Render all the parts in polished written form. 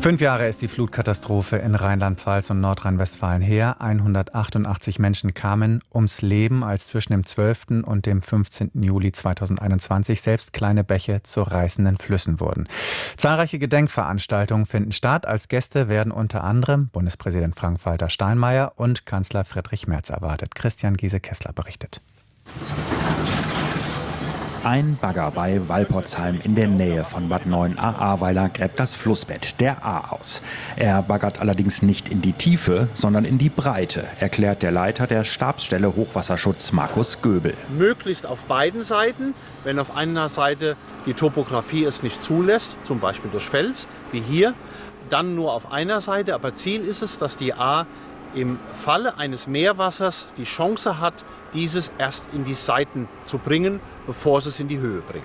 5 Jahre ist die Flutkatastrophe in Rheinland-Pfalz und Nordrhein-Westfalen her. 188 Menschen kamen ums Leben, als zwischen dem 12. und dem 15. Juli 2021 selbst kleine Bäche zu reißenden Flüssen wurden. Zahlreiche Gedenkveranstaltungen finden statt. Als Gäste werden unter anderem Bundespräsident Frank-Walter Steinmeier und Kanzler Friedrich Merz erwartet. Christian Giese-Kessler berichtet. Ein Bagger bei Walporzheim in der Nähe von Bad 9a-Ahrweiler gräbt das Flussbett der Ahr aus. Er baggert allerdings nicht in die Tiefe, sondern in die Breite, erklärt der Leiter der Stabsstelle Hochwasserschutz Markus Göbel. Möglichst auf beiden Seiten. Wenn auf einer Seite die Topografie es nicht zulässt, zum Beispiel durch Fels, wie hier, dann nur auf einer Seite. Aber Ziel ist es, dass die Ahr im Falle eines Meerwassers die Chance hat, dieses erst in die Seiten zu bringen, bevor es in die Höhe bringt.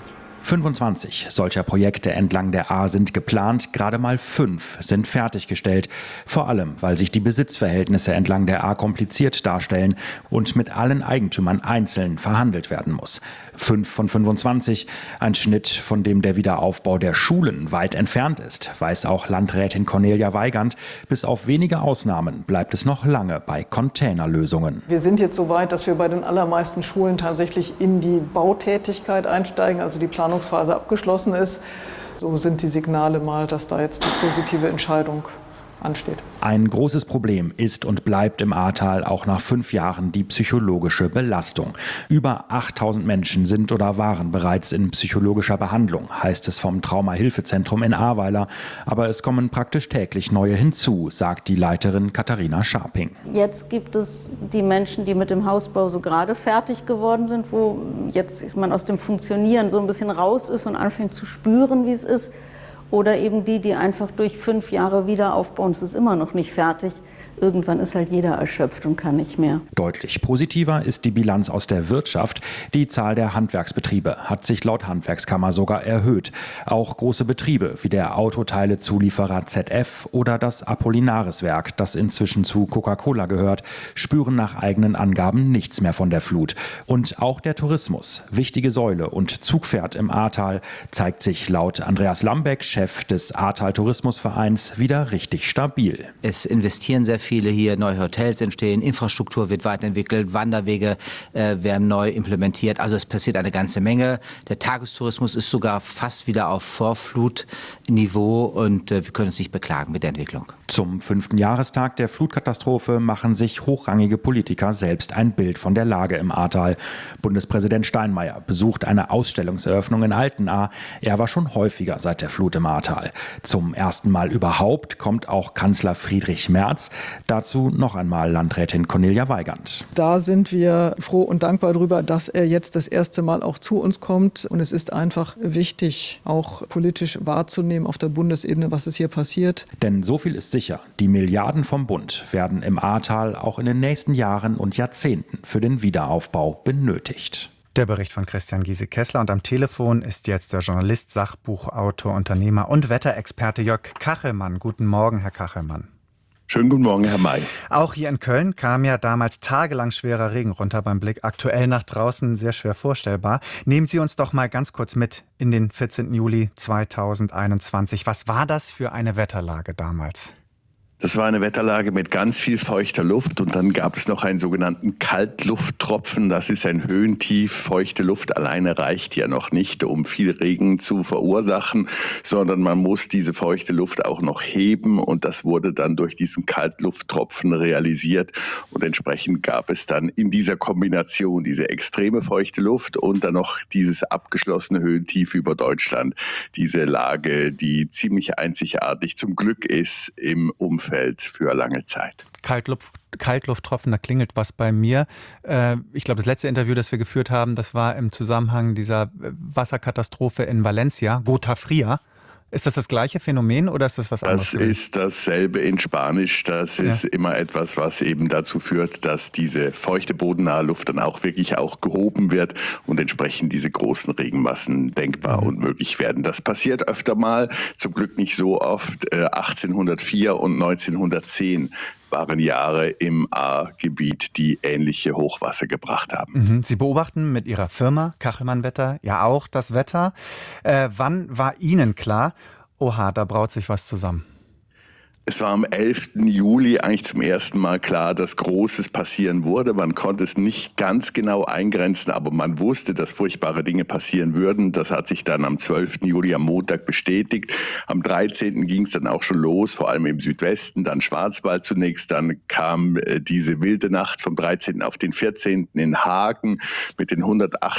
25 solcher Projekte entlang der Ahr sind geplant, gerade mal 5 sind fertiggestellt. Vor allem, weil sich die Besitzverhältnisse entlang der Ahr kompliziert darstellen und mit allen Eigentümern einzeln verhandelt werden muss. 5 von 25, ein Schnitt, von dem der Wiederaufbau der Schulen weit entfernt ist, weiß auch Landrätin Cornelia Weigand. Bis auf wenige Ausnahmen bleibt es noch lange bei Containerlösungen. Wir sind jetzt so weit, dass wir bei den allermeisten Schulen tatsächlich in die Bautätigkeit einsteigen, also die Planungsphase abgeschlossen ist. So sind die Signale mal, dass da jetzt die positive Entscheidung ansteht. Ein großes Problem ist und bleibt im Ahrtal auch nach 5 Jahren die psychologische Belastung. Über 8000 Menschen sind oder waren bereits in psychologischer Behandlung, heißt es vom Traumahilfezentrum in Ahrweiler. Aber es kommen praktisch täglich neue hinzu, sagt die Leiterin Katharina Scharping. Jetzt gibt es die Menschen, die mit dem Hausbau so gerade fertig geworden sind, wo jetzt man aus dem Funktionieren so ein bisschen raus ist und anfängt zu spüren, wie es ist. Oder eben die einfach durch 5 Jahre wieder aufbauen. Es ist immer noch nicht fertig. Irgendwann ist halt jeder erschöpft und kann nicht mehr. Deutlich positiver ist die Bilanz aus der Wirtschaft. Die Zahl der Handwerksbetriebe hat sich laut Handwerkskammer sogar erhöht. Auch große Betriebe wie der Autoteilezulieferer ZF oder das Apollinaris-Werk, das inzwischen zu Coca-Cola gehört, spüren nach eigenen Angaben nichts mehr von der Flut. Und auch der Tourismus, wichtige Säule und Zugpferd im Ahrtal, zeigt sich laut Andreas Lambeck, Chef des Ahrtal Tourismusvereins, wieder richtig stabil. Es investieren sehr viele hier, neue Hotels entstehen, Infrastruktur wird weiterentwickelt, Wanderwege werden neu implementiert. Also es passiert eine ganze Menge. Der Tagestourismus ist sogar fast wieder auf Vorflutniveau und wir können uns nicht beklagen mit der Entwicklung. Zum 5. Jahrestag der Flutkatastrophe machen sich hochrangige Politiker selbst ein Bild von der Lage im Ahrtal. Bundespräsident Steinmeier besucht eine Ausstellungseröffnung in Altenahr. Er war schon häufiger seit der Flut im Ahrtal. Zum ersten Mal überhaupt kommt auch Kanzler Friedrich Merz. Dazu noch einmal Landrätin Cornelia Weigand. Da sind wir froh und dankbar darüber, dass er jetzt das erste Mal auch zu uns kommt. Und es ist einfach wichtig, auch politisch wahrzunehmen auf der Bundesebene, was es hier passiert. Denn so viel ist sicher, die Milliarden vom Bund werden im Ahrtal auch in den nächsten Jahren und Jahrzehnten für den Wiederaufbau benötigt. Der Bericht von Christian Giese-Kessler. Und am Telefon ist jetzt der Journalist, Sachbuchautor, Unternehmer und Wetterexperte Jörg Kachelmann. Guten Morgen, Herr Kachelmann. Schönen guten Morgen, Herr May. Auch hier in Köln kam ja damals tagelang schwerer Regen runter beim Blick. Aktuell nach draußen sehr schwer vorstellbar. Nehmen Sie uns doch mal ganz kurz mit in den 14. Juli 2021. Was war das für eine Wetterlage damals? Das war eine Wetterlage mit ganz viel feuchter Luft und dann gab es noch einen sogenannten Kaltlufttropfen. Das ist ein Höhentief. Feuchte Luft alleine reicht ja noch nicht, um viel Regen zu verursachen, sondern man muss diese feuchte Luft auch noch heben und das wurde dann durch diesen Kaltlufttropfen realisiert und entsprechend gab es dann in dieser Kombination diese extreme feuchte Luft und dann noch dieses abgeschlossene Höhentief über Deutschland. Diese Lage, die ziemlich einzigartig zum Glück ist im Umfeld für lange Zeit. Kaltlufttropfen, da klingelt was bei mir. Ich glaube, das letzte Interview, das wir geführt haben, das war im Zusammenhang dieser Wasserkatastrophe in Valencia, Gota Fria. Ist das gleiche Phänomen oder ist das was anderes? Das ist dasselbe in Spanisch. Das ist immer etwas, was eben dazu führt, dass diese feuchte bodennahe Luft dann auch wirklich auch gehoben wird und entsprechend diese großen Regenmassen denkbar und möglich werden. Das passiert öfter mal, zum Glück nicht so oft. 1804 und 1910 waren Jahre im Ahrgebiet, die ähnliche Hochwasser gebracht haben. Sie beobachten mit Ihrer Firma Kachelmann Wetter ja auch das Wetter. Wann war Ihnen klar, oha, da braut sich was zusammen? Es war am 11. Juli eigentlich zum ersten Mal klar, dass Großes passieren würde. Man konnte es nicht ganz genau eingrenzen, aber man wusste, dass furchtbare Dinge passieren würden. Das hat sich dann am 12. Juli am Montag bestätigt. Am 13. ging es dann auch schon los, vor allem im Südwesten, dann Schwarzwald zunächst. Dann kam diese wilde Nacht vom 13. auf den 14. in Hagen mit den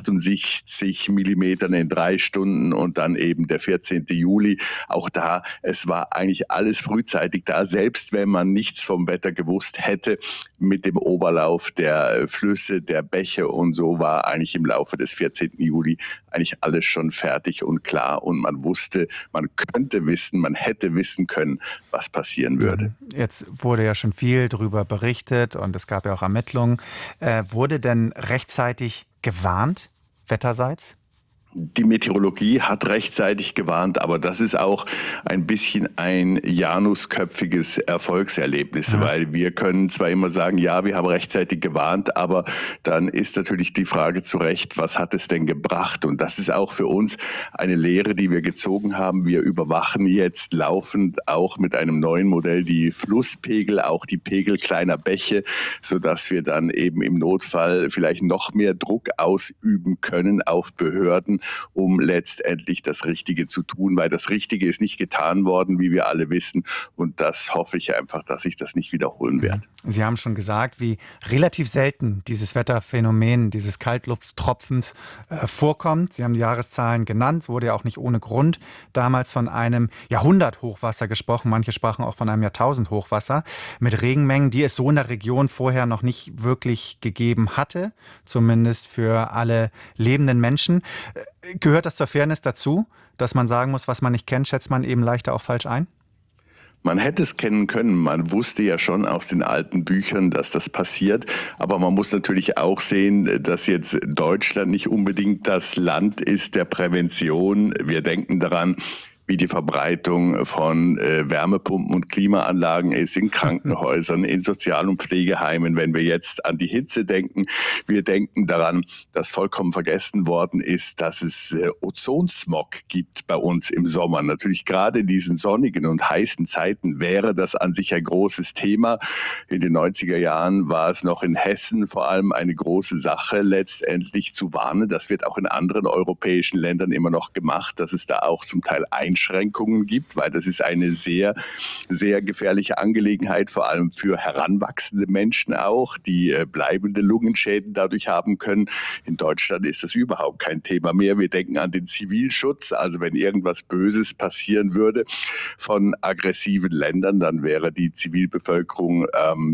168 Millimetern in 3 Stunden und dann eben der 14. Juli. Auch da, es war eigentlich alles frühzeitig da, selbst wenn man nichts vom Wetter gewusst hätte, mit dem Oberlauf der Flüsse, der Bäche und so war eigentlich im Laufe des 14. Juli eigentlich alles schon fertig und klar und man wusste, man könnte wissen, man hätte wissen können, was passieren würde. Jetzt wurde ja schon viel darüber berichtet und es gab ja auch Ermittlungen. Wurde denn rechtzeitig gewarnt, wetterseits? Die Meteorologie hat rechtzeitig gewarnt, aber das ist auch ein bisschen ein janusköpfiges Erfolgserlebnis, weil wir können zwar immer sagen, ja, wir haben rechtzeitig gewarnt, aber dann ist natürlich die Frage zu Recht, was hat es denn gebracht? Und das ist auch für uns eine Lehre, die wir gezogen haben. Wir überwachen jetzt laufend auch mit einem neuen Modell die Flusspegel, auch die Pegel kleiner Bäche, sodass wir dann eben im Notfall vielleicht noch mehr Druck ausüben können auf Behörden, um letztendlich das Richtige zu tun, weil das Richtige ist nicht getan worden, wie wir alle wissen. Und das hoffe ich einfach, dass ich das nicht wiederholen werde. Sie haben schon gesagt, wie relativ selten dieses Wetterphänomen, dieses Kaltlufttropfens vorkommt. Sie haben die Jahreszahlen genannt, wurde ja auch nicht ohne Grund damals von einem Jahrhunderthochwasser gesprochen. Manche sprachen auch von einem Jahrtausendhochwasser mit Regenmengen, die es so in der Region vorher noch nicht wirklich gegeben hatte, zumindest für alle lebenden Menschen. Gehört das zur Fairness dazu, dass man sagen muss, was man nicht kennt, schätzt man eben leichter auch falsch ein? Man hätte es kennen können. Man wusste ja schon aus den alten Büchern, dass das passiert. Aber man muss natürlich auch sehen, dass jetzt Deutschland nicht unbedingt das Land ist der Prävention. Wir denken daran, wie die Verbreitung von Wärmepumpen und Klimaanlagen ist in Krankenhäusern, in Sozial- und Pflegeheimen. Wenn wir jetzt an die Hitze denken, wir denken daran, dass vollkommen vergessen worden ist, dass es Ozonsmog gibt bei uns im Sommer. Natürlich gerade in diesen sonnigen und heißen Zeiten wäre das an sich ein großes Thema. In den 90er Jahren war es noch in Hessen vor allem eine große Sache, letztendlich zu warnen. Das wird auch in anderen europäischen Ländern immer noch gemacht, dass es da auch zum Teil Einschränkungen gibt, weil das ist eine sehr, sehr gefährliche Angelegenheit, vor allem für heranwachsende Menschen auch, die bleibende Lungenschäden dadurch haben können. In Deutschland ist das überhaupt kein Thema mehr. Wir denken an den Zivilschutz, also wenn irgendwas Böses passieren würde von aggressiven Ländern, dann wäre die Zivilbevölkerung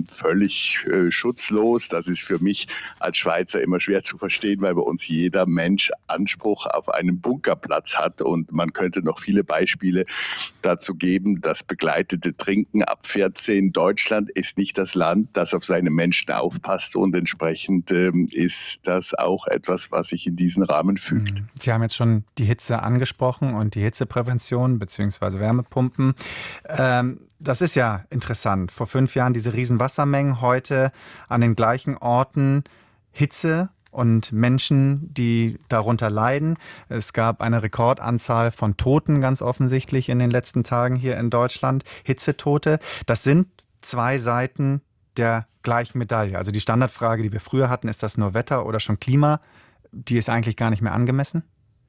völlig schutzlos. Das ist für mich als Schweizer immer schwer zu verstehen, weil bei uns jeder Mensch Anspruch auf einen Bunkerplatz hat und man könnte noch viele Beispiele dazu geben, das begleitete Trinken ab 14. Deutschland ist nicht das Land, das auf seine Menschen aufpasst und entsprechend ist das auch etwas, was sich in diesen Rahmen fügt. Sie haben jetzt schon die Hitze angesprochen und die Hitzeprävention bzw. Wärmepumpen. Das ist ja interessant. Vor 5 Jahren diese Riesenwassermengen, heute an den gleichen Orten Hitze und Menschen, die darunter leiden. Es gab eine Rekordanzahl von Toten ganz offensichtlich in den letzten Tagen hier in Deutschland. Hitzetote. Das sind 2 Seiten der gleichen Medaille. Also die Standardfrage, die wir früher hatten, ist das nur Wetter oder schon Klima? Die ist eigentlich gar nicht mehr angemessen?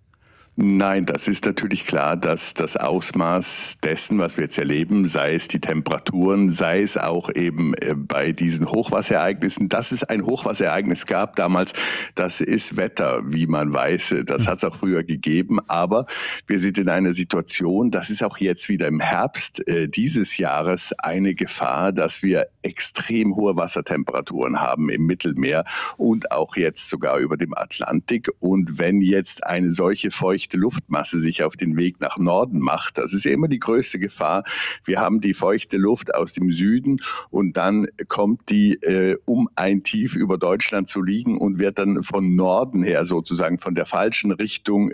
Nein, das ist natürlich klar, dass das Ausmaß dessen, was wir jetzt erleben, sei es die Temperaturen, sei es auch eben bei diesen Hochwasserereignissen, dass es ein Hochwasserereignis gab damals, das ist Wetter, wie man weiß, das hat es auch früher gegeben, aber wir sind in einer Situation, das ist auch jetzt wieder im Herbst dieses Jahres eine Gefahr, dass wir extrem hohe Wassertemperaturen haben im Mittelmeer und auch jetzt sogar über dem Atlantik und wenn jetzt eine solche feuchte Luftmasse sich auf den Weg nach Norden macht. Das ist ja immer die größte Gefahr. Wir haben die feuchte Luft aus dem Süden und dann kommt die, um ein Tief über Deutschland zu liegen und wird dann von Norden her sozusagen von der falschen Richtung,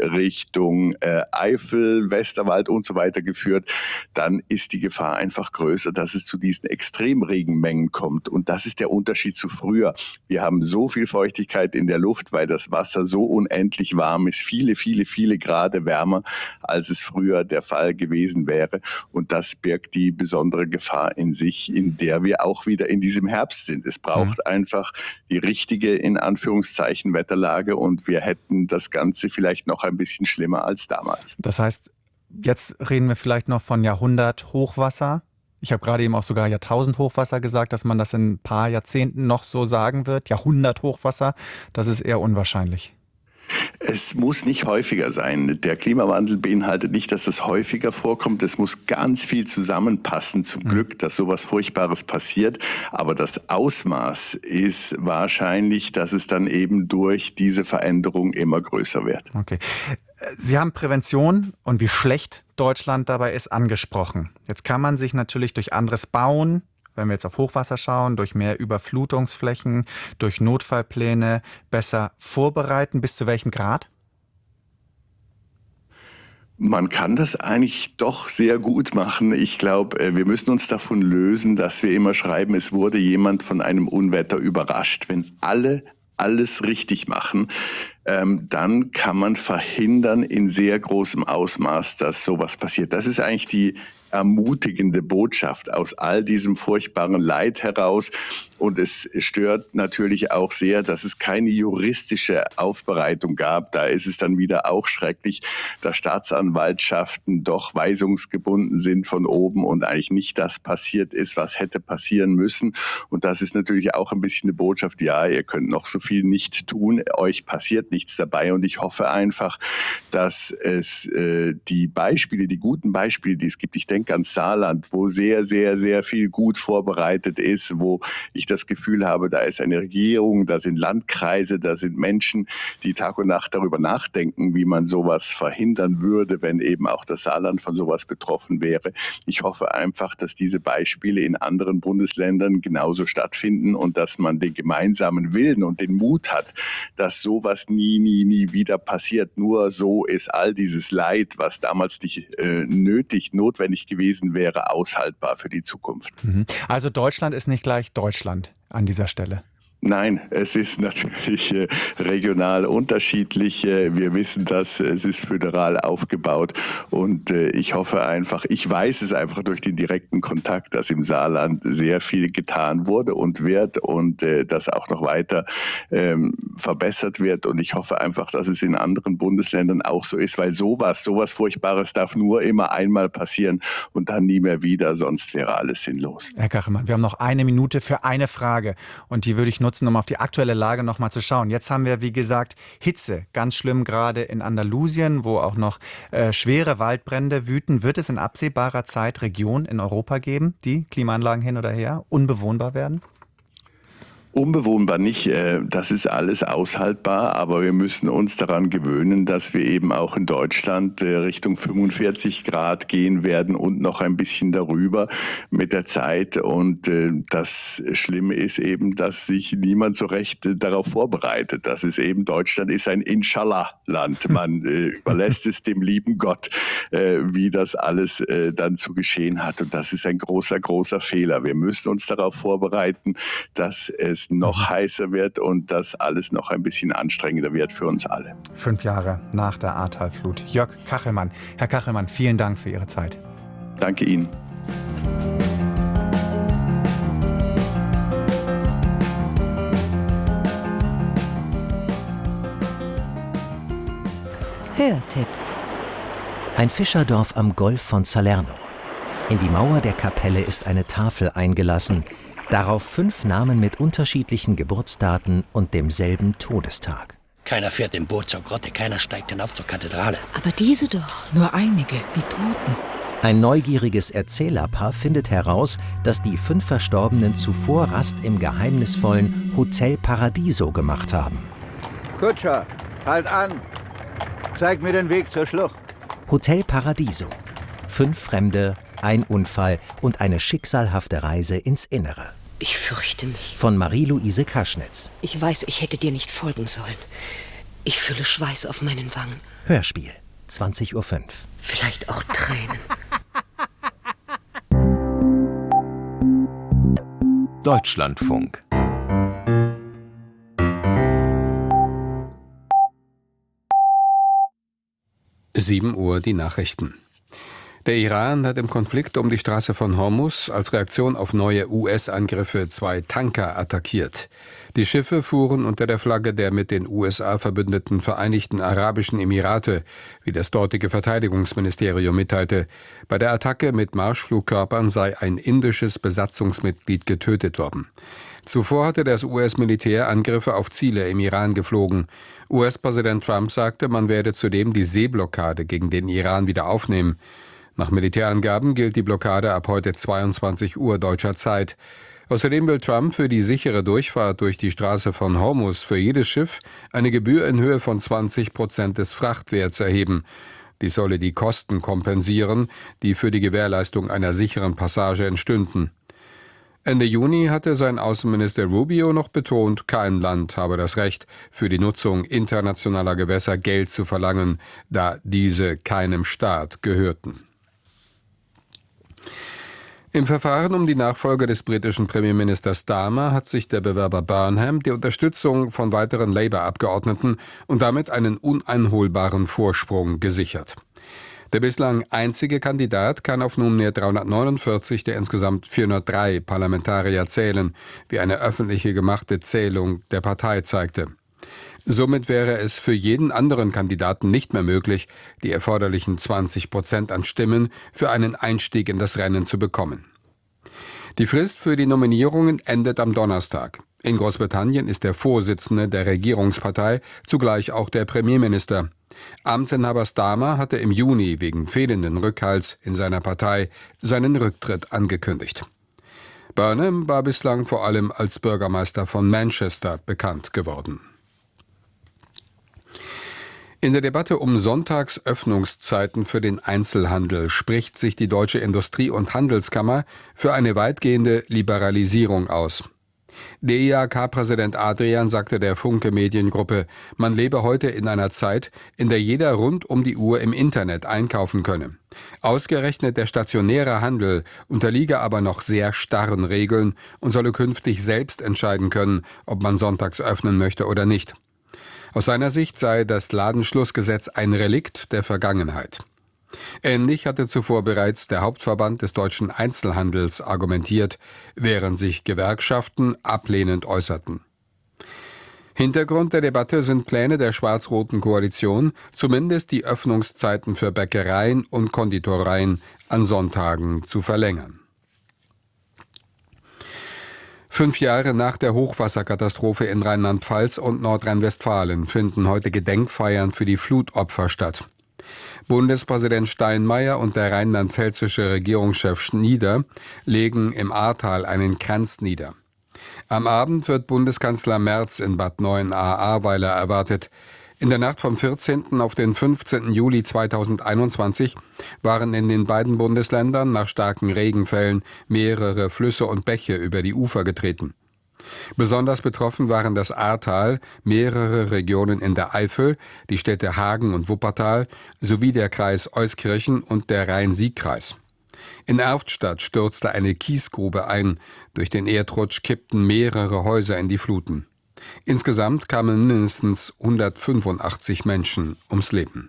Eifel, Westerwald und so weiter geführt. Dann ist die Gefahr einfach größer, dass es zu diesen Extremregenmengen kommt. Und das ist der Unterschied zu früher. Wir haben so viel Feuchtigkeit in der Luft, weil das Wasser so unendlich warm ist, viele, viele, viele Grad wärmer, als es früher der Fall gewesen wäre. Und das birgt die besondere Gefahr in sich, in der wir auch wieder in diesem Herbst sind. Es braucht einfach die richtige, in Anführungszeichen, Wetterlage und wir hätten das Ganze vielleicht noch ein bisschen schlimmer als damals. Das heißt, jetzt reden wir vielleicht noch von Jahrhundert-Hochwasser. Ich habe gerade eben auch sogar Jahrtausend-Hochwasser gesagt, dass man das in ein paar Jahrzehnten noch so sagen wird. Jahrhundert-Hochwasser, das ist eher unwahrscheinlich. Es muss nicht häufiger sein. Der Klimawandel beinhaltet nicht, dass das häufiger vorkommt. Es muss ganz viel zusammenpassen, zum Glück, dass sowas Furchtbares passiert. Aber das Ausmaß ist wahrscheinlich, dass es dann eben durch diese Veränderung immer größer wird. Okay. Sie haben Prävention und wie schlecht Deutschland dabei ist angesprochen. Jetzt kann man sich natürlich durch anderes Bauen, wenn wir jetzt auf Hochwasser schauen, durch mehr Überflutungsflächen, durch Notfallpläne besser vorbereiten. Bis zu welchem Grad? Man kann das eigentlich doch sehr gut machen. Ich glaube, wir müssen uns davon lösen, dass wir immer schreiben, es wurde jemand von einem Unwetter überrascht. Wenn alle alles richtig machen, dann kann man verhindern in sehr großem Ausmaß, dass sowas passiert. Das ist eigentlich die ermutigende Botschaft aus all diesem furchtbaren Leid heraus. Und es stört natürlich auch sehr, dass es keine juristische Aufbereitung gab. Da ist es dann wieder auch schrecklich, dass Staatsanwaltschaften doch weisungsgebunden sind von oben und eigentlich nicht das passiert ist, was hätte passieren müssen. Und das ist natürlich auch ein bisschen eine Botschaft, ja, ihr könnt noch so viel nicht tun, euch passiert nichts dabei. Und ich hoffe einfach, dass es die Beispiele, die guten Beispiele, die es gibt, ich denke an Saarland, wo sehr, sehr, sehr viel gut vorbereitet ist, wo ich das Gefühl habe, da ist eine Regierung, da sind Landkreise, da sind Menschen, die Tag und Nacht darüber nachdenken, wie man sowas verhindern würde, wenn eben auch das Saarland von sowas betroffen wäre. Ich hoffe einfach, dass diese Beispiele in anderen Bundesländern genauso stattfinden und dass man den gemeinsamen Willen und den Mut hat, dass sowas nie wieder passiert. Nur so ist all dieses Leid, was damals nicht notwendig gewesen wäre, aushaltbar für die Zukunft. Also Deutschland ist nicht gleich Deutschland an dieser Stelle. Nein, es ist natürlich regional unterschiedlich. Wir wissen das, es ist föderal aufgebaut und ich hoffe einfach, ich weiß es einfach durch den direkten Kontakt, dass im Saarland sehr viel getan wurde und wird und das auch noch weiter verbessert wird und ich hoffe einfach, dass es in anderen Bundesländern auch so ist, weil sowas Furchtbares darf nur immer einmal passieren und dann nie mehr wieder, sonst wäre alles sinnlos. Herr Kachelmann, wir haben noch 1 Minute für eine Frage und die würde ich nutzen, um auf die aktuelle Lage noch mal zu schauen. Jetzt haben wir, wie gesagt, Hitze, ganz schlimm gerade in Andalusien, wo auch noch schwere Waldbrände wüten. Wird es in absehbarer Zeit Regionen in Europa geben, die Klimaanlagen hin oder her unbewohnbar werden? Unbewohnbar nicht, das ist alles aushaltbar, aber wir müssen uns daran gewöhnen, dass wir eben auch in Deutschland Richtung 45 Grad gehen werden und noch ein bisschen darüber mit der Zeit. Und das Schlimme ist eben, dass sich niemand so recht darauf vorbereitet. Das ist eben, Deutschland ist ein Inshallah-Land. Man überlässt es dem lieben Gott, wie das alles dann zu geschehen hat. Und das ist ein großer, großer Fehler. Wir müssen uns darauf vorbereiten, dass es noch heißer wird und dass alles noch ein bisschen anstrengender wird für uns alle. 5 Jahre nach der Ahrtalflut. Jörg Kachelmann. Herr Kachelmann, vielen Dank für Ihre Zeit. Danke Ihnen. Hörtipp. Ein Fischerdorf am Golf von Salerno. In die Mauer der Kapelle ist eine Tafel eingelassen. Darauf 5 Namen mit unterschiedlichen Geburtsdaten und demselben Todestag. Keiner fährt im Boot zur Grotte, keiner steigt hinauf zur Kathedrale. Aber diese doch, nur einige, die Toten. Ein neugieriges Erzählerpaar findet heraus, dass die 5 Verstorbenen zuvor Rast im geheimnisvollen Hotel Paradiso gemacht haben. Kutscher, halt an! Zeig mir den Weg zur Schlucht. Hotel Paradiso. 5 Fremde, ein Unfall und eine schicksalhafte Reise ins Innere. Ich fürchte mich. Von Marie-Louise Kaschnitz. Ich weiß, ich hätte dir nicht folgen sollen. Ich fühle Schweiß auf meinen Wangen. Hörspiel, 20:05 Uhr. Vielleicht auch Tränen. Deutschlandfunk. 7 Uhr die Nachrichten. Der Iran hat im Konflikt um die Straße von Hormuz als Reaktion auf neue US-Angriffe 2 Tanker attackiert. Die Schiffe fuhren unter der Flagge der mit den USA verbündeten Vereinigten Arabischen Emirate, wie das dortige Verteidigungsministerium mitteilte. Bei der Attacke mit Marschflugkörpern sei ein indisches Besatzungsmitglied getötet worden. Zuvor hatte das US-Militär Angriffe auf Ziele im Iran geflogen. US-Präsident Trump sagte, man werde zudem die Seeblockade gegen den Iran wieder aufnehmen. Nach Militärangaben gilt die Blockade ab heute 22 Uhr deutscher Zeit. Außerdem will Trump für die sichere Durchfahrt durch die Straße von Hormuz für jedes Schiff eine Gebühr in Höhe von 20% des Frachtwerts erheben. Dies solle die Kosten kompensieren, die für die Gewährleistung einer sicheren Passage entstünden. Ende Juni hatte sein Außenminister Rubio noch betont, kein Land habe das Recht, für die Nutzung internationaler Gewässer Geld zu verlangen, da diese keinem Staat gehörten. Im Verfahren um die Nachfolge des britischen Premierministers Starmer hat sich der Bewerber Burnham die Unterstützung von weiteren Labour-Abgeordneten und damit einen uneinholbaren Vorsprung gesichert. Der bislang einzige Kandidat kann auf nunmehr 349 der insgesamt 403 Parlamentarier zählen, wie eine öffentliche gemachte Zählung der Partei zeigte. Somit wäre es für jeden anderen Kandidaten nicht mehr möglich, die erforderlichen 20% an Stimmen für einen Einstieg in das Rennen zu bekommen. Die Frist für die Nominierungen endet am Donnerstag. In Großbritannien ist der Vorsitzende der Regierungspartei zugleich auch der Premierminister. Amtsinhaber Starmer hatte im Juni wegen fehlenden Rückhalts in seiner Partei seinen Rücktritt angekündigt. Burnham war bislang vor allem als Bürgermeister von Manchester bekannt geworden. In der Debatte um Sonntagsöffnungszeiten für den Einzelhandel spricht sich die Deutsche Industrie- und Handelskammer für eine weitgehende Liberalisierung aus. Der IHK-Präsident Adrian sagte der Funke Mediengruppe, man lebe heute in einer Zeit, in der jeder rund um die Uhr im Internet einkaufen könne. Ausgerechnet der stationäre Handel unterliege aber noch sehr starren Regeln und solle künftig selbst entscheiden können, ob man sonntags öffnen möchte oder nicht. Aus seiner Sicht sei das Ladenschlussgesetz ein Relikt der Vergangenheit. Ähnlich hatte zuvor bereits der Hauptverband des deutschen Einzelhandels argumentiert, während sich Gewerkschaften ablehnend äußerten. Hintergrund der Debatte sind Pläne der schwarz-roten Koalition, zumindest die Öffnungszeiten für Bäckereien und Konditoreien an Sonntagen zu verlängern. 5 Jahre nach der Hochwasserkatastrophe in Rheinland-Pfalz und Nordrhein-Westfalen finden heute Gedenkfeiern für die Flutopfer statt. Bundespräsident Steinmeier und der rheinland-pfälzische Regierungschef Schnieder legen im Ahrtal einen Kranz nieder. Am Abend wird Bundeskanzler Merz in Bad Neuenahr-Ahrweiler erwartet. In der Nacht vom 14. auf den 15. Juli 2021 waren in den beiden Bundesländern nach starken Regenfällen mehrere Flüsse und Bäche über die Ufer getreten. Besonders betroffen waren das Ahrtal, mehrere Regionen in der Eifel, die Städte Hagen und Wuppertal sowie der Kreis Euskirchen und der Rhein-Sieg-Kreis. In Erftstadt stürzte eine Kiesgrube ein, durch den Erdrutsch kippten mehrere Häuser in die Fluten. Insgesamt kamen mindestens 185 Menschen ums Leben.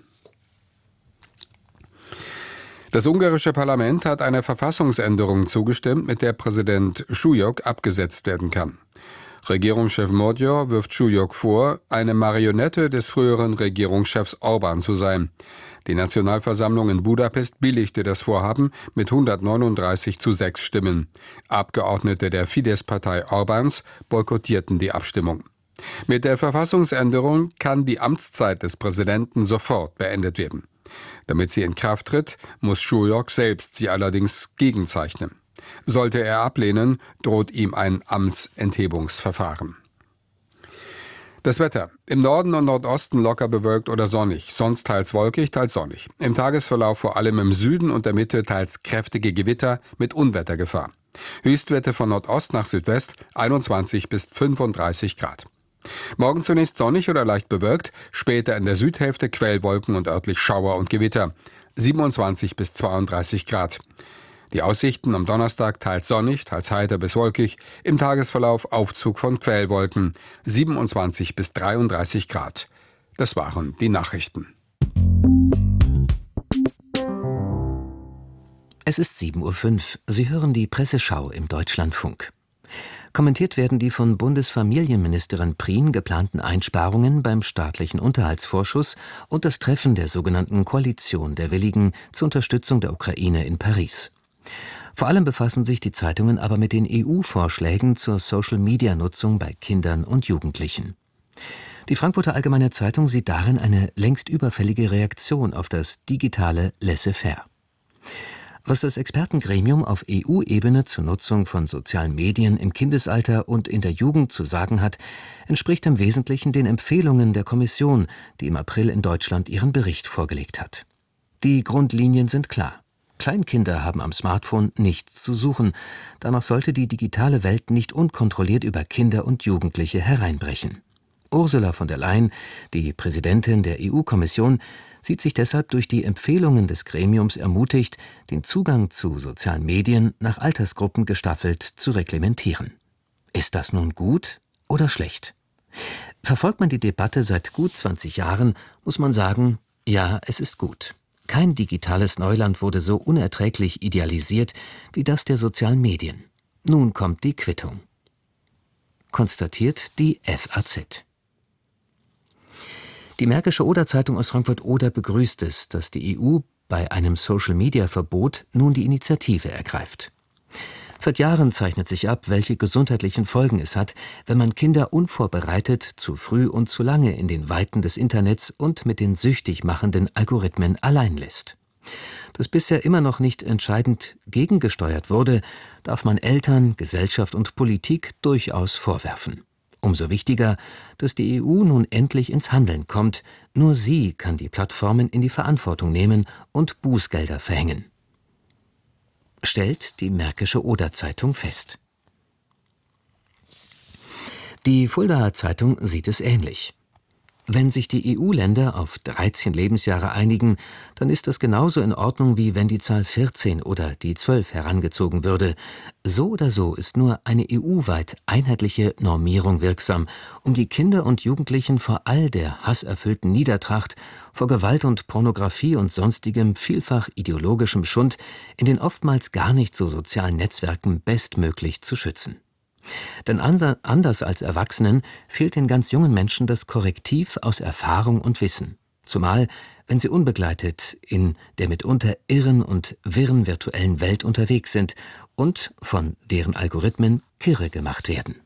Das ungarische Parlament hat einer Verfassungsänderung zugestimmt, mit der Präsident Schujok abgesetzt werden kann. Regierungschef Magyar wirft Schujok vor, eine Marionette des früheren Regierungschefs Orbán zu sein. Die Nationalversammlung in Budapest billigte das Vorhaben mit 139:6 Stimmen. Abgeordnete der Fidesz-Partei Orbáns boykottierten die Abstimmung. Mit der Verfassungsänderung kann die Amtszeit des Präsidenten sofort beendet werden. Damit sie in Kraft tritt, muss Schujok selbst sie allerdings gegenzeichnen. Sollte er ablehnen, droht ihm ein Amtsenthebungsverfahren. Das Wetter. Im Norden und Nordosten locker bewölkt oder sonnig, sonst teils wolkig, teils sonnig. Im Tagesverlauf vor allem im Süden und der Mitte teils kräftige Gewitter mit Unwettergefahr. Höchstwerte von Nordost nach Südwest 21 bis 35 Grad. Morgen zunächst sonnig oder leicht bewölkt, später in der Südhälfte Quellwolken und örtlich Schauer und Gewitter. 27 bis 32 Grad. Die Aussichten am Donnerstag teils sonnig, teils heiter bis wolkig, im Tagesverlauf Aufzug von Quellwolken, 27 bis 33 Grad. Das waren die Nachrichten. Es ist 7:05 Uhr. Sie hören die Presseschau im Deutschlandfunk. Kommentiert werden die von Bundesfamilienministerin Prien geplanten Einsparungen beim staatlichen Unterhaltsvorschuss und das Treffen der sogenannten Koalition der Willigen zur Unterstützung der Ukraine in Paris. Vor allem befassen sich die Zeitungen aber mit den EU-Vorschlägen zur Social-Media-Nutzung bei Kindern und Jugendlichen. Die Frankfurter Allgemeine Zeitung sieht darin eine längst überfällige Reaktion auf das digitale Laissez-faire. Was das Expertengremium auf EU-Ebene zur Nutzung von sozialen Medien im Kindesalter und in der Jugend zu sagen hat, entspricht im Wesentlichen den Empfehlungen der Kommission, die im April in Deutschland ihren Bericht vorgelegt hat. Die Grundlinien sind klar. Kleinkinder haben am Smartphone nichts zu suchen. Danach sollte die digitale Welt nicht unkontrolliert über Kinder und Jugendliche hereinbrechen. Ursula von der Leyen, die Präsidentin der EU-Kommission, sieht sich deshalb durch die Empfehlungen des Gremiums ermutigt, den Zugang zu sozialen Medien nach Altersgruppen gestaffelt zu reglementieren. Ist das nun gut oder schlecht? Verfolgt man die Debatte seit gut 20 Jahren, muss man sagen, ja, es ist gut. Kein digitales Neuland wurde so unerträglich idealisiert wie das der sozialen Medien. Nun kommt die Quittung. Konstatiert die FAZ. Die Märkische Oder-Zeitung aus Frankfurt-Oder begrüßt es, dass die EU bei einem Social-Media-Verbot nun die Initiative ergreift. Seit Jahren zeichnet sich ab, welche gesundheitlichen Folgen es hat, wenn man Kinder unvorbereitet, zu früh und zu lange in den Weiten des Internets und mit den süchtig machenden Algorithmen allein lässt. Dass bisher immer noch nicht entscheidend gegengesteuert wurde, darf man Eltern, Gesellschaft und Politik durchaus vorwerfen. Umso wichtiger, dass die EU nun endlich ins Handeln kommt. Nur sie kann die Plattformen in die Verantwortung nehmen und Bußgelder verhängen. Stellt die Märkische Oder-Zeitung fest. Die Fuldaer Zeitung sieht es ähnlich. Wenn sich die EU-Länder auf 13 Lebensjahre einigen, dann ist das genauso in Ordnung, wie wenn die Zahl 14 oder die 12 herangezogen würde. So oder so ist nur eine EU-weit einheitliche Normierung wirksam, um die Kinder und Jugendlichen vor all der hasserfüllten Niedertracht, vor Gewalt und Pornografie und sonstigem vielfach ideologischem Schund in den oftmals gar nicht so sozialen Netzwerken bestmöglich zu schützen. Denn anders als Erwachsenen fehlt den ganz jungen Menschen das Korrektiv aus Erfahrung und Wissen. Zumal, wenn sie unbegleitet in der mitunter irren und wirren virtuellen Welt unterwegs sind und von deren Algorithmen kirre gemacht werden.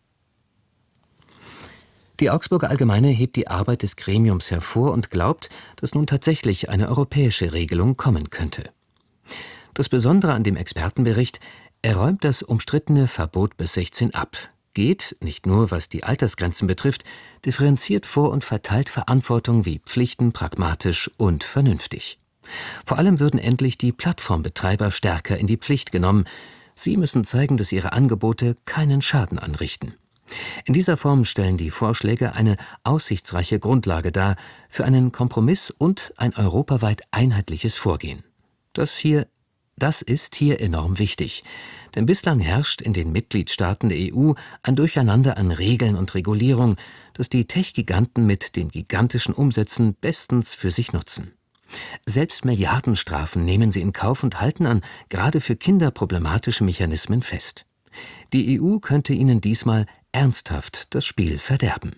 Die Augsburger Allgemeine hebt die Arbeit des Gremiums hervor und glaubt, dass nun tatsächlich eine europäische Regelung kommen könnte. Das Besondere an dem Expertenbericht: Er räumt das umstrittene Verbot bis 16 ab, geht, nicht nur was die Altersgrenzen betrifft, differenziert vor und verteilt Verantwortung wie Pflichten pragmatisch und vernünftig. Vor allem würden endlich die Plattformbetreiber stärker in die Pflicht genommen. Sie müssen zeigen, dass ihre Angebote keinen Schaden anrichten. In dieser Form stellen die Vorschläge eine aussichtsreiche Grundlage dar für einen Kompromiss und ein europaweit einheitliches Vorgehen. Das ist hier enorm wichtig, denn bislang herrscht in den Mitgliedstaaten der EU ein Durcheinander an Regeln und Regulierung, das die Tech-Giganten mit den gigantischen Umsätzen bestens für sich nutzen. Selbst Milliardenstrafen nehmen sie in Kauf und halten an gerade für Kinder problematische Mechanismen fest. Die EU könnte ihnen diesmal ernsthaft das Spiel verderben.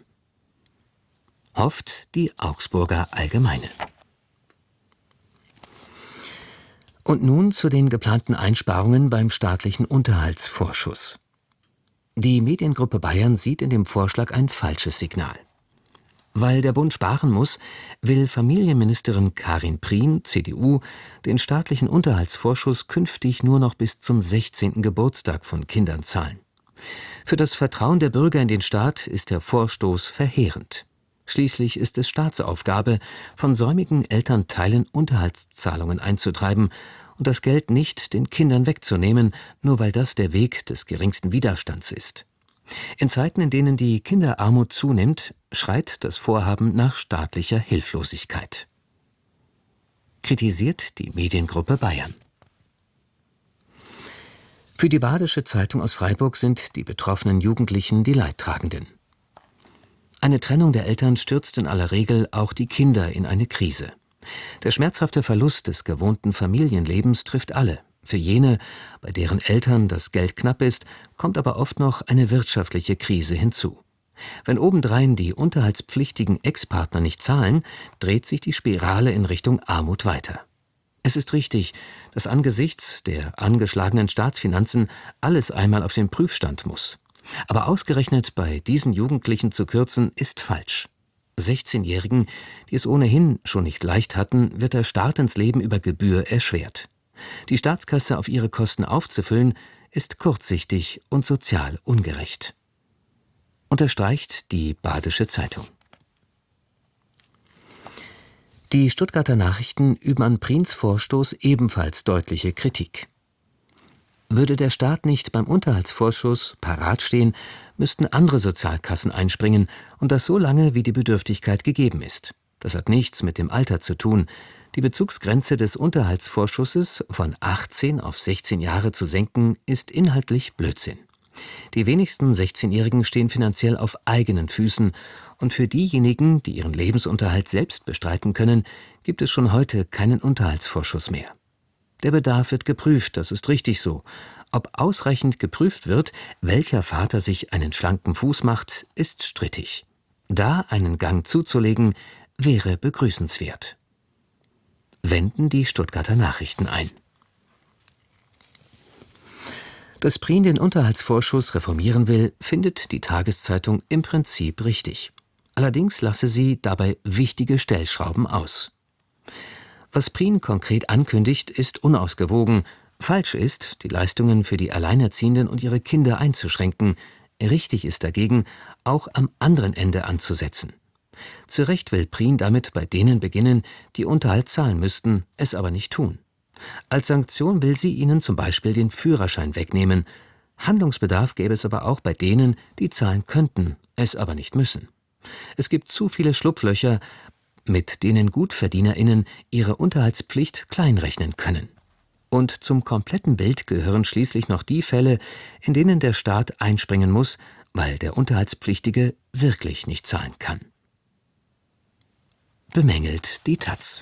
Hofft die Augsburger Allgemeine. Und nun zu den geplanten Einsparungen beim staatlichen Unterhaltsvorschuss. Die Mediengruppe Bayern sieht in dem Vorschlag ein falsches Signal. Weil der Bund sparen muss, will Familienministerin Karin Prien, CDU, den staatlichen Unterhaltsvorschuss künftig nur noch bis zum 16. Geburtstag von Kindern zahlen. Für das Vertrauen der Bürger in den Staat ist der Vorstoß verheerend. Schließlich ist es Staatsaufgabe, von säumigen Elternteilen Unterhaltszahlungen einzutreiben und das Geld nicht den Kindern wegzunehmen, nur weil das der Weg des geringsten Widerstands ist. In Zeiten, in denen die Kinderarmut zunimmt, schreit das Vorhaben nach staatlicher Hilflosigkeit. Kritisiert die Mediengruppe Bayern. Für die Badische Zeitung aus Freiburg sind die betroffenen Jugendlichen die Leidtragenden. Eine Trennung der Eltern stürzt in aller Regel auch die Kinder in eine Krise. Der schmerzhafte Verlust des gewohnten Familienlebens trifft alle, Für jene, bei deren Eltern das Geld knapp ist, kommt aber oft noch eine wirtschaftliche Krise hinzu. Wenn obendrein die unterhaltspflichtigen Ex-Partner nicht zahlen, dreht sich die Spirale in Richtung Armut weiter. Es ist richtig, dass angesichts der angeschlagenen Staatsfinanzen alles einmal auf den Prüfstand muss. Aber ausgerechnet bei diesen Jugendlichen zu kürzen, ist falsch. 16-Jährigen, die es ohnehin schon nicht leicht hatten, wird der Start ins Leben über Gebühr erschwert. Die Staatskasse auf ihre Kosten aufzufüllen, ist kurzsichtig und sozial ungerecht. Unterstreicht die Badische Zeitung. Die Stuttgarter Nachrichten üben an Prins Vorstoß ebenfalls deutliche Kritik. Würde der Staat nicht beim Unterhaltsvorschuss parat stehen, müssten andere Sozialkassen einspringen, und das so lange, wie die Bedürftigkeit gegeben ist. Das hat nichts mit dem Alter zu tun. Die Bezugsgrenze des Unterhaltsvorschusses von 18 auf 16 Jahre zu senken, ist inhaltlich Blödsinn. Die wenigsten 16-Jährigen stehen finanziell auf eigenen Füßen, und für diejenigen, die ihren Lebensunterhalt selbst bestreiten können, gibt es schon heute keinen Unterhaltsvorschuss mehr. Der Bedarf wird geprüft, das ist richtig so. Ob ausreichend geprüft wird, welcher Vater sich einen schlanken Fuß macht, ist strittig. Da einen Gang zuzulegen, wäre begrüßenswert. Wenden die Stuttgarter Nachrichten ein. Dass Prien den Unterhaltsvorschuss reformieren will, findet die Tageszeitung im Prinzip richtig. Allerdings lasse sie dabei wichtige Stellschrauben aus. Was Prien konkret ankündigt, ist unausgewogen. Falsch ist, die Leistungen für die Alleinerziehenden und ihre Kinder einzuschränken. Richtig ist dagegen, auch am anderen Ende anzusetzen. Zu Recht will Prien damit bei denen beginnen, die Unterhalt zahlen müssten, es aber nicht tun. Als Sanktion will sie ihnen zum Beispiel den Führerschein wegnehmen. Handlungsbedarf gäbe es aber auch bei denen, die zahlen könnten, es aber nicht müssen. Es gibt zu viele Schlupflöcher, mit denen GutverdienerInnen ihre Unterhaltspflicht kleinrechnen können. Und zum kompletten Bild gehören schließlich noch die Fälle, in denen der Staat einspringen muss, weil der Unterhaltspflichtige wirklich nicht zahlen kann. Bemängelt die taz.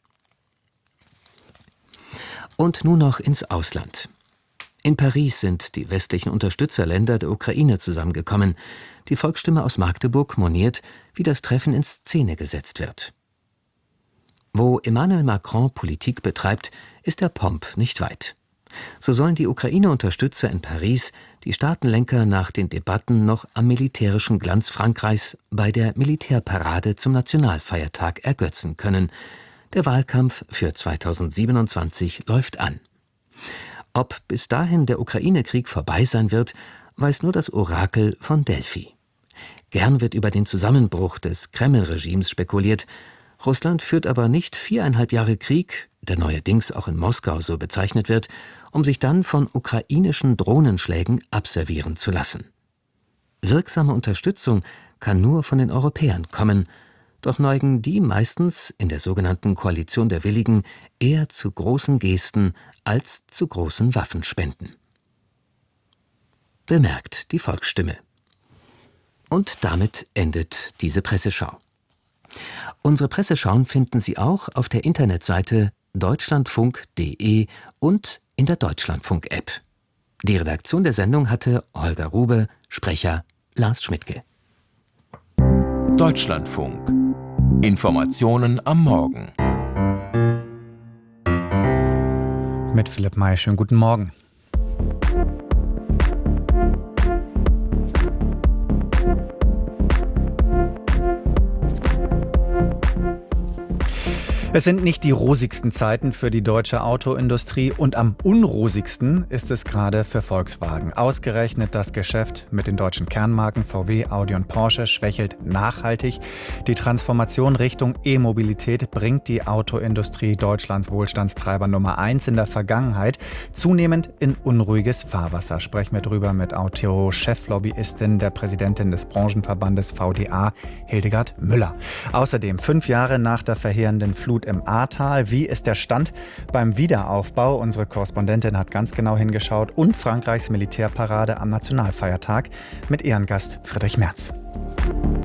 Und nun noch ins Ausland. In Paris sind die westlichen Unterstützerländer der Ukraine zusammengekommen. Die Volksstimme aus Magdeburg moniert, wie das Treffen in Szene gesetzt wird. Wo Emmanuel Macron Politik betreibt, ist der Pomp nicht weit. So sollen die Ukraine-Unterstützer in Paris die Staatenlenker nach den Debatten noch am militärischen Glanz Frankreichs bei der Militärparade zum Nationalfeiertag ergötzen können. Der Wahlkampf für 2027 läuft an. Ob bis dahin der Ukraine-Krieg vorbei sein wird, weiß nur das Orakel von Delphi. Gern wird über den Zusammenbruch des Kreml-Regimes spekuliert. Russland führt aber nicht 4,5 Jahre Krieg, der neuerdings auch in Moskau so bezeichnet wird, um sich dann von ukrainischen Drohnenschlägen abservieren zu lassen. Wirksame Unterstützung kann nur von den Europäern kommen, doch neigen die meistens in der sogenannten Koalition der Willigen eher zu großen Gesten als zu großen Waffenspenden. Bemerkt die Volksstimme. Und damit endet diese Presseschau. Unsere Presseschauen finden Sie auch auf der Internetseite deutschlandfunk.de und in der Deutschlandfunk-App. Die Redaktion der Sendung hatte Holger Rube, Sprecher Lars Schmidtke. Deutschlandfunk. Informationen am Morgen. Mit Philipp May, schönen guten Morgen. Es sind nicht die rosigsten Zeiten für die deutsche Autoindustrie und am unrosigsten ist es gerade für Volkswagen. Ausgerechnet das Geschäft mit den deutschen Kernmarken VW, Audi und Porsche schwächelt nachhaltig. Die Transformation Richtung E-Mobilität bringt die Autoindustrie Deutschlands Wohlstandstreiber Nummer 1 in der Vergangenheit zunehmend in unruhiges Fahrwasser. Sprechen wir drüber mit Auto-Cheflobbyistin, der Präsidentin des Branchenverbandes VDA, Hildegard Müller. Außerdem 5 Jahre nach der verheerenden Flut im Ahrtal. Wie ist der Stand beim Wiederaufbau? Unsere Korrespondentin hat ganz genau hingeschaut. Und Frankreichs Militärparade am Nationalfeiertag mit Ehrengast Friedrich Merz.